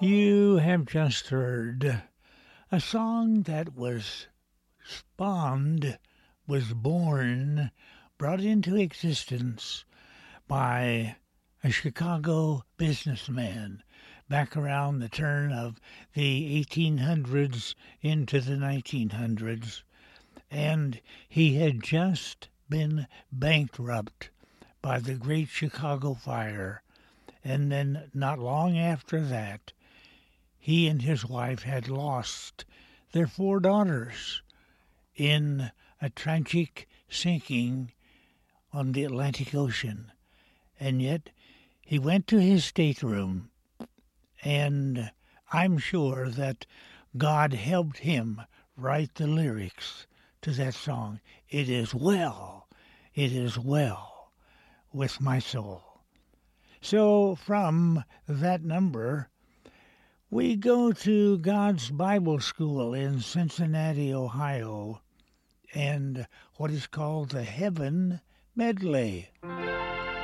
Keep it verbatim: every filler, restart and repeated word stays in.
You have just heard a song that was spawned, was born, brought into existence by a Chicago businessman back around the turn of the eighteen hundreds into the nineteen hundreds, and he had just been bankrupt by the Great Chicago Fire, and then not long after that, he and his wife had lost their four daughters in a tragic sinking on the Atlantic Ocean. And yet he went to his stateroom, and I'm sure that God helped him write the lyrics to that song. It is well, it is well with my soul. So from that number, we go to God's Bible School in Cincinnati, Ohio, and what is called the Heaven Medley.